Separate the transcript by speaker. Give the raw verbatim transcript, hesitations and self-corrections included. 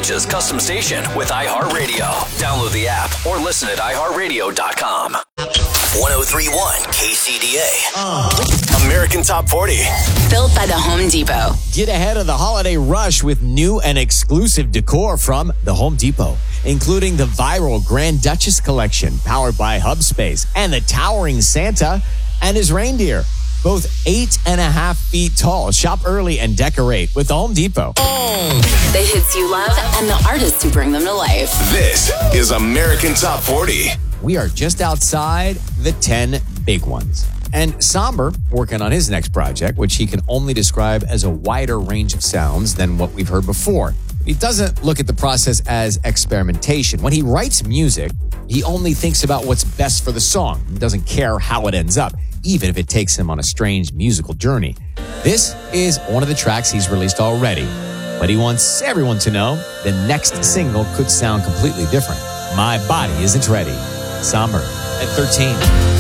Speaker 1: Beach's custom station with iHeartRadio. Download the app or listen at i heart radio dot com. one oh three point one K C D A. Uh. American Top forty.
Speaker 2: Built by the Home Depot.
Speaker 3: Get ahead of the holiday rush with new and exclusive decor from the Home Depot, including the viral Grand Duchess collection powered by Hubspace and the towering Santa and his reindeer, both eight and a half feet tall. Shop early and decorate with the Home Depot.
Speaker 2: The hits you love and the artists who bring them to life.
Speaker 1: This is American Top forty.
Speaker 3: We are just outside the ten big ones. And Somber, working on his next project, which he can only describe as a wider range of sounds than what we've heard before. He doesn't look at the process as experimentation. When he writes music, he only thinks about what's best for the song. He doesn't care how it ends up, even if it takes him on a strange musical journey. This is one of the tracks he's released already, but he wants everyone to know the next single could sound completely different. My Body Isn't Ready. Somber at thirteen.